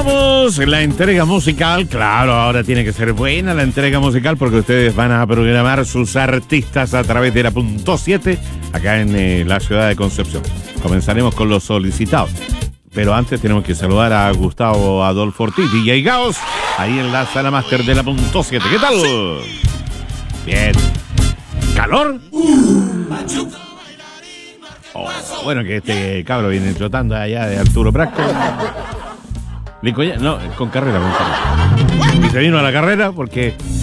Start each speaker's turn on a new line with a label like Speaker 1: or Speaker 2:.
Speaker 1: Comenzamos la entrega musical. Claro, ahora tiene que ser buena la entrega musical porque ustedes van a programar sus artistas a través de la punto 7 acá en la ciudad de Concepción. Comenzaremos con los solicitados. Pero antes tenemos que saludar a Gustavo Adolfo Ortiz, DJ Gaos, ahí en la sala máster de la punto 7. ¿Qué tal? Bien. ¿Calor? Oh, bueno, que este cabro viene trotando allá de Arturo Prat. No, con carrera. Y se vino a la carrera porque